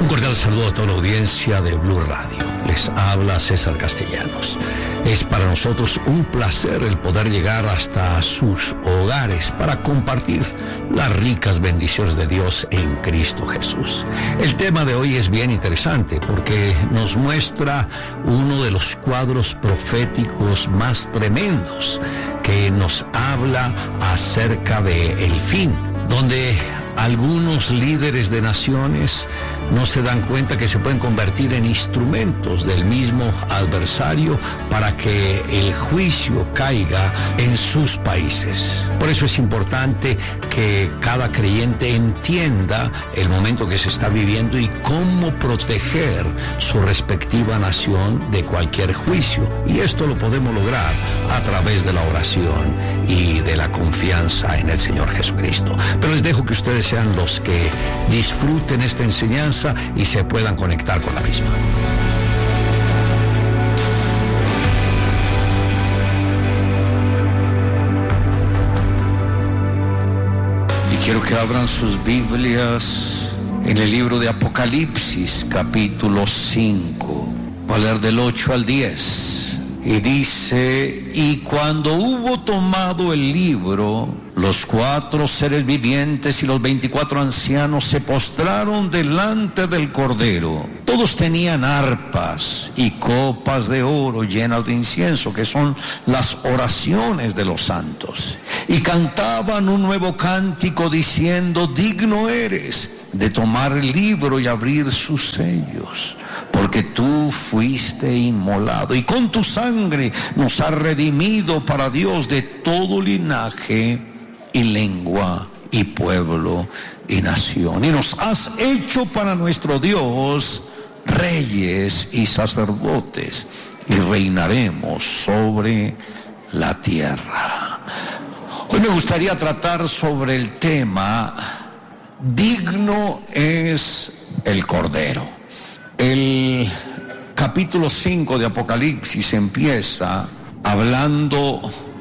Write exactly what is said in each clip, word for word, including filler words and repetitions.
Un cordial saludo a toda la audiencia de Blue Radio. Les habla César Castellanos. Es para nosotros un placer el poder llegar hasta sus hogares para compartir las ricas bendiciones de Dios en Cristo Jesús. El tema de hoy es bien interesante porque nos muestra uno de los cuadros proféticos más tremendos que nos habla acerca de el fin, donde algunos líderes de naciones no se dan cuenta que se pueden convertir en instrumentos del mismo adversario para que el juicio caiga en sus países. Por eso es importante que cada creyente entienda el momento que se está viviendo y cómo proteger su respectiva nación de cualquier juicio. Y esto lo podemos lograr a través de la oración y de la confianza en el Señor Jesucristo. Pero les dejo que ustedes sean los que disfruten esta enseñanza y se puedan conectar con la misma. Y quiero que abran sus Biblias en el libro de Apocalipsis, capítulo cinco. Voy a leer del ocho al diez. Y dice: y cuando hubo tomado el libro, los cuatro seres vivientes y los veinticuatro ancianos se postraron delante del Cordero. Todos tenían arpas y copas de oro llenas de incienso, que son las oraciones de los santos. Y cantaban un nuevo cántico diciendo: digno eres de tomar el libro y abrir sus sellos, porque tú fuiste inmolado y con tu sangre nos has redimido para Dios de todo linaje y lengua y pueblo y nación, y nos has hecho para nuestro Dios reyes y sacerdotes, y reinaremos sobre la tierra. Hoy me gustaría tratar sobre el tema: digno es el Cordero. El capítulo cinco de Apocalipsis empieza hablando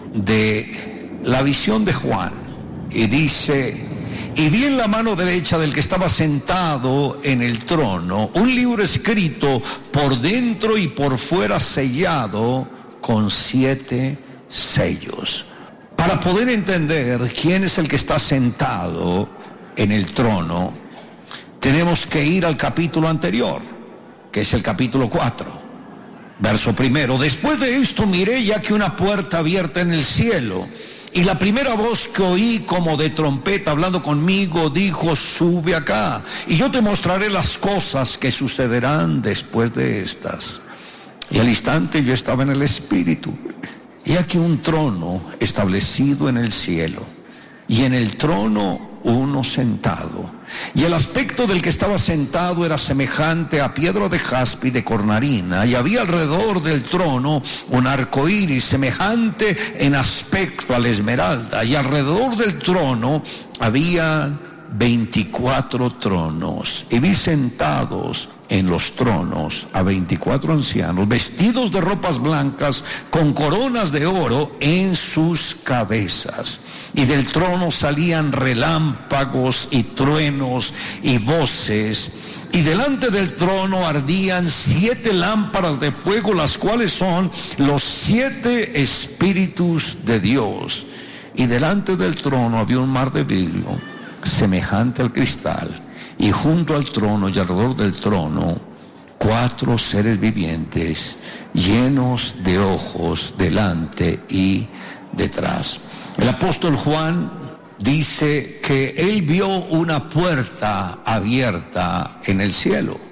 de la visión de Juan y dice: y vi en la mano derecha del que estaba sentado en el trono un libro escrito por dentro y por fuera, sellado con siete sellos. Para poder entender quién es el que está sentado en el trono, tenemos que ir al capítulo anterior, que es el capítulo cuatro, verso primero. Después de esto miré, ya que una puerta abierta en el cielo, y la primera voz que oí como de trompeta hablando conmigo dijo: sube acá, y yo te mostraré las cosas que sucederán después de estas. Y al instante yo estaba en el Espíritu, y aquí un trono establecido en el cielo, y en el trono uno sentado, y el aspecto del que estaba sentado era semejante a piedra de jaspe y de cornalina, y había alrededor del trono un arco iris semejante en aspecto a la esmeralda, y alrededor del trono había veinticuatro tronos, y vi sentados en los tronos a veinticuatro ancianos vestidos de ropas blancas con coronas de oro en sus cabezas, y del trono salían relámpagos y truenos y voces, y delante del trono ardían siete lámparas de fuego, las cuales son los siete espíritus de Dios, y delante del trono había un mar de vidrio semejante al cristal, y junto al trono y alrededor del trono cuatro seres vivientes llenos de ojos delante y detrás. El apóstol Juan dice que él vio una puerta abierta en el cielo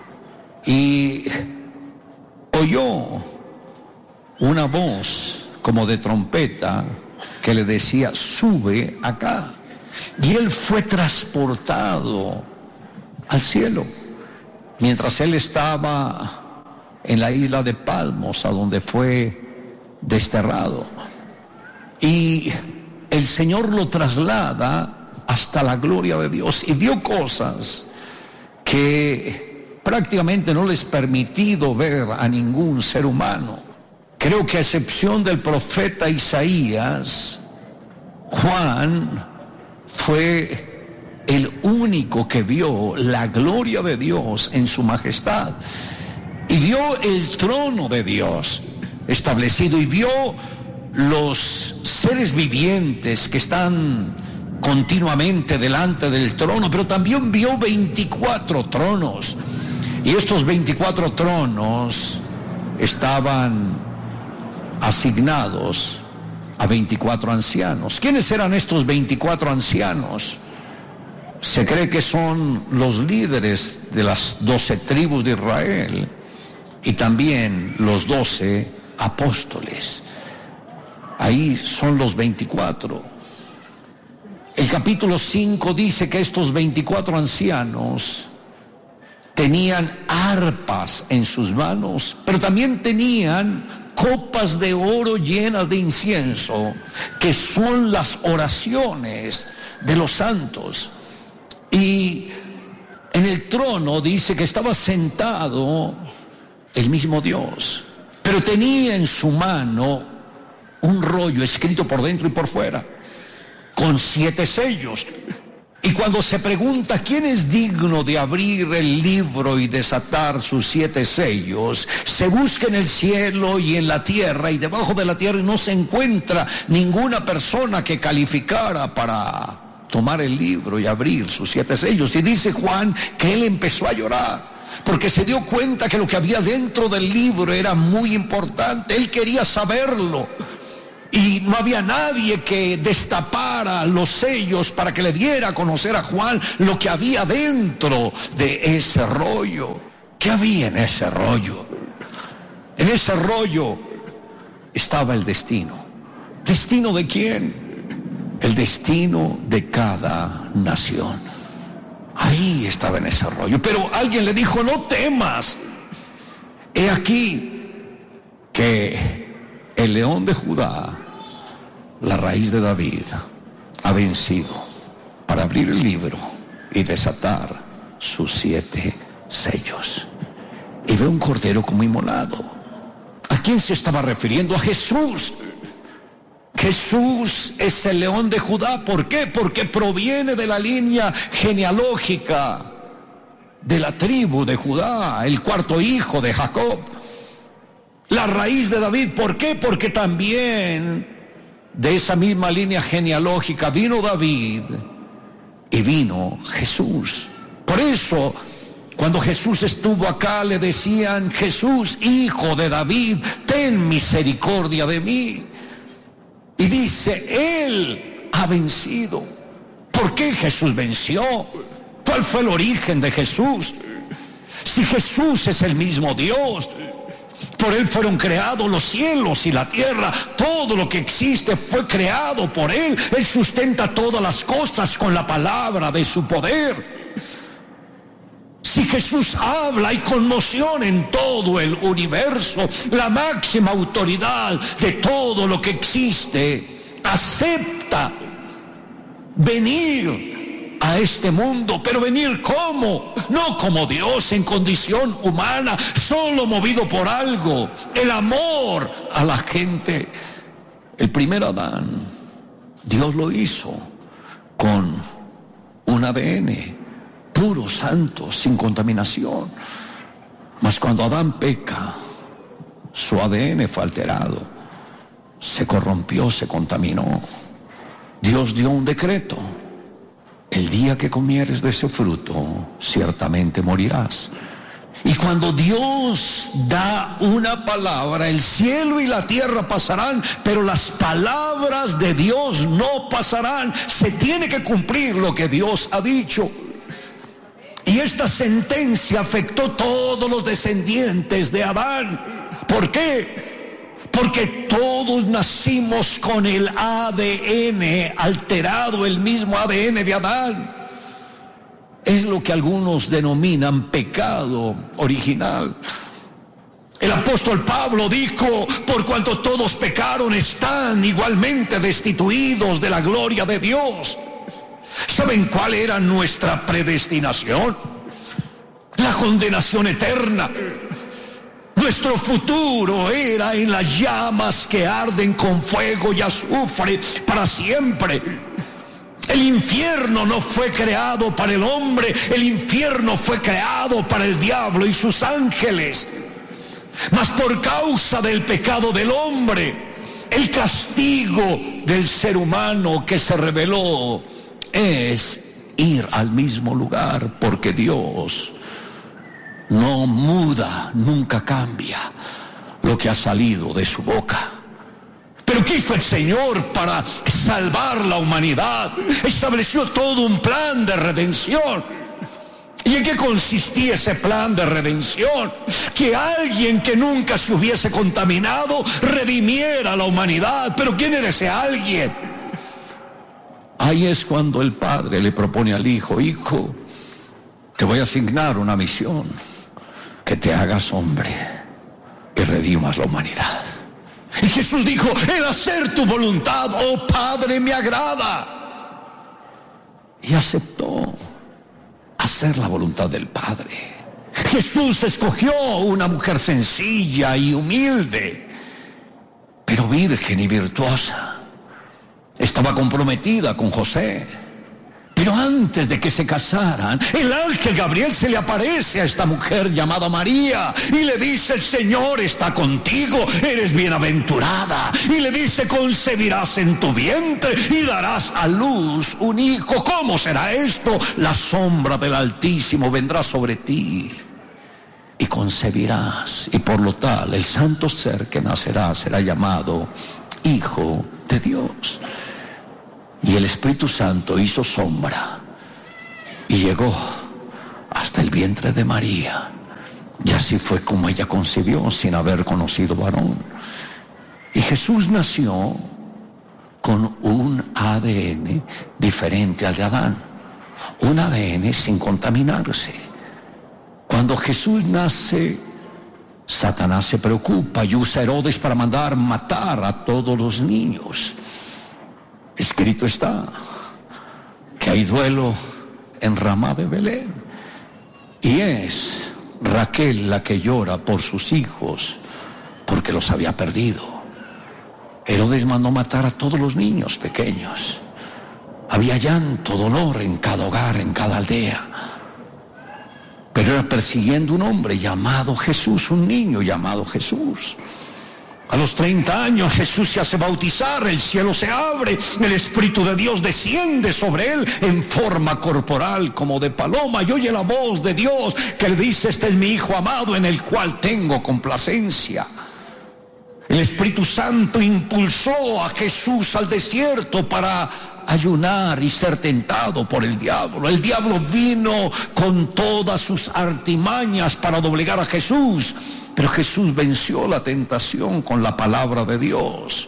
y oyó una voz como de trompeta que le decía: sube acá. Y él fue transportado al cielo, mientras él estaba en la isla de Patmos, a donde fue desterrado. Y el Señor lo traslada hasta la gloria de Dios, y vio cosas que prácticamente no les es permitido ver a ningún ser humano. Creo que a excepción del profeta Isaías, Juan fue el único que vio la gloria de Dios en su majestad, y vio el trono de Dios establecido, y vio los seres vivientes que están continuamente delante del trono, pero también vio veinticuatro tronos, y estos veinticuatro tronos estaban asignados a veinticuatro ancianos. ¿Quiénes eran estos veinticuatro ancianos? Se cree que son los líderes de las doce tribus de Israel y también los doce apóstoles. Ahí son los veinticuatro. El capítulo cinco dice que estos veinticuatro ancianos tenían arpas en sus manos, pero también tenían copas de oro llenas de incienso, que son las oraciones de los santos. Y en el trono dice que estaba sentado el mismo Dios, pero tenía en su mano un rollo escrito por dentro y por fuera, con siete sellos. Y cuando se pregunta quién es digno de abrir el libro y desatar sus siete sellos, se busca en el cielo y en la tierra y debajo de la tierra, y no se encuentra ninguna persona que calificara para tomar el libro y abrir sus siete sellos. Y dice Juan que él empezó a llorar, porque se dio cuenta que lo que había dentro del libro era muy importante. Él quería saberlo, y no había nadie que destapara los sellos para que le diera a conocer a Juan lo que había dentro de ese rollo. ¿Qué había en ese rollo? En ese rollo estaba el destino. ¿Destino de quién? El destino de cada nación. Ahí estaba en ese rollo. Pero alguien le dijo: no temas, he aquí que el león de Judá, la raíz de David, ha vencido para abrir el libro y desatar sus siete sellos. Y ve un cordero como inmolado. ¿A quién se estaba refiriendo? A Jesús. Jesús es el león de Judá. ¿Por qué? Porque proviene de la línea genealógica de la tribu de Judá, el cuarto hijo de Jacob. La raíz de David. ¿Por qué? Porque también de esa misma línea genealógica vino David y vino Jesús. Por eso, cuando Jesús estuvo acá, le decían: Jesús, hijo de David, ten misericordia de mí. Y dice: Él ha vencido. ¿Por qué Jesús venció? ¿Cuál fue el origen de Jesús? Si Jesús es el mismo Dios, por Él fueron creados los cielos y la tierra. Todo lo que existe fue creado por Él. Él sustenta todas las cosas con la palabra de su poder. Si Jesús habla, hay conmoción en todo el universo. La máxima autoridad de todo lo que existe acepta venir a este mundo. Pero venir ¿cómo? No como Dios en condición humana, solo movido por algo: el amor a la gente. El primer Adán, Dios lo hizo con un A D N puro, santo, sin contaminación. Mas cuando Adán peca, su A D N fue alterado, se corrompió, se contaminó. Dios dio un decreto: el día que comieres de ese fruto, ciertamente morirás. Y cuando Dios da una palabra, el cielo y la tierra pasarán, pero las palabras de Dios no pasarán. Se tiene que cumplir lo que Dios ha dicho. Y esta sentencia afectó a todos los descendientes de Adán. ¿Por qué? Porque todos nacimos con el A D N alterado, el mismo A D N de Adán. Es lo que algunos denominan pecado original. El apóstol Pablo dijo: por cuanto todos pecaron, están igualmente destituidos de la gloria de Dios. ¿Saben cuál era nuestra predestinación? La condenación eterna. Nuestro futuro era en las llamas que arden con fuego y azufre para siempre. El infierno no fue creado para el hombre, el infierno fue creado para el diablo y sus ángeles. Mas por causa del pecado del hombre, el castigo del ser humano que se rebeló es ir al mismo lugar, porque Dios no muda, nunca cambia lo que ha salido de su boca. Pero ¿qué hizo el Señor para salvar la humanidad? Estableció todo un plan de redención. ¿Y en qué consistía ese plan de redención? Que alguien que nunca se hubiese contaminado redimiera a la humanidad. ¿Pero quién era ese alguien? Ahí es cuando el Padre le propone al Hijo: Hijo, te voy a asignar una misión, que te hagas hombre y redimas la humanidad. Y Jesús dijo: el hacer tu voluntad, oh Padre, me agrada. Y aceptó hacer la voluntad del Padre. Jesús escogió una mujer sencilla y humilde, pero virgen y virtuosa. Estaba comprometida con José. Pero antes de que se casaran, el ángel Gabriel se le aparece a esta mujer llamada María y le dice: el Señor está contigo, eres bienaventurada. Y le dice: concebirás en tu vientre y darás a luz un hijo. ¿Cómo será esto? La sombra del Altísimo vendrá sobre ti y concebirás, y por lo tal el santo ser que nacerá será llamado Hijo de Dios. Y el Espíritu Santo hizo sombra y llegó hasta el vientre de María. Y así fue como ella concibió sin haber conocido varón. Y Jesús nació con un A D N diferente al de Adán. Un A D N sin contaminarse. Cuando Jesús nace, Satanás se preocupa y usa a Herodes para mandar matar a todos los niños. Escrito está que hay duelo en Ramá de Belén, y es Raquel la que llora por sus hijos porque los había perdido. Herodes mandó matar a todos los niños pequeños. Había llanto, dolor en cada hogar, en cada aldea. Pero era persiguiendo un hombre llamado Jesús, un niño llamado Jesús. A los treinta años Jesús se hace bautizar, el cielo se abre, el Espíritu de Dios desciende sobre él en forma corporal como de paloma, y oye la voz de Dios que le dice: este es mi Hijo amado en el cual tengo complacencia. El Espíritu Santo impulsó a Jesús al desierto para ayunar y ser tentado por el diablo. El diablo vino con todas sus artimañas para doblegar a Jesús, pero Jesús venció la tentación con la palabra de Dios.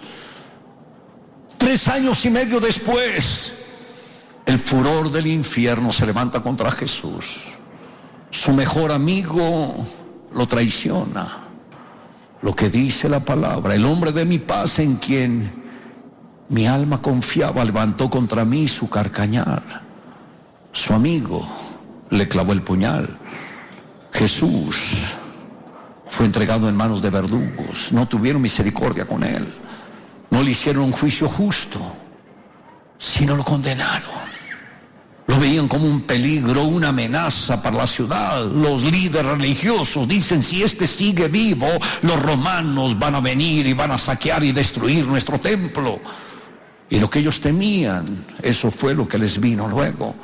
Tres años y medio después, el furor del infierno se levanta contra Jesús. Su mejor amigo lo traiciona. Lo que dice la palabra: el hombre de mi paz, en quien mi alma confiaba, levantó contra mí su carcañar. Su amigo le clavó el puñal. Jesús fue entregado en manos de verdugos. No tuvieron misericordia con él. No le hicieron un juicio justo, sino lo condenaron. Lo veían como un peligro, una amenaza para la ciudad. Los líderes religiosos dicen: si este sigue vivo, los romanos van a venir y van a saquear y destruir nuestro templo. Y lo que ellos temían, eso fue lo que les vino luego.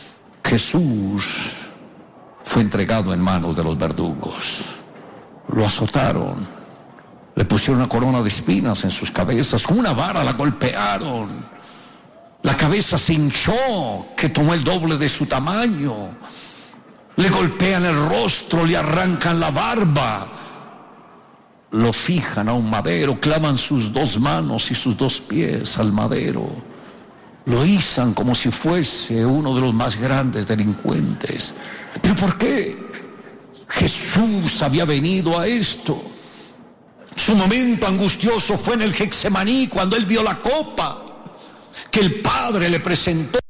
Jesús fue entregado en manos de los verdugos. Lo azotaron, le pusieron una corona de espinas en sus cabezas, con una vara la golpearon. La cabeza se hinchó, que tomó el doble de su tamaño. Le golpean el rostro, le arrancan la barba. Lo fijan a un madero, clavan sus dos manos y sus dos pies al madero. Lo izan como si fuese uno de los más grandes delincuentes. ¿Pero por qué? Jesús había venido a esto. Su momento angustioso fue en el Getsemaní, cuando él vio la copa que el Padre le presentó